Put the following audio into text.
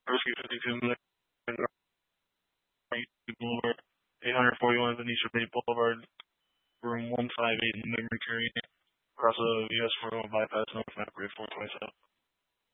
Risky 52 Boulevard, 841 Venetia Bay Boulevard, room 158 in Montgomery, across the US 401 bypass, north map grade 427.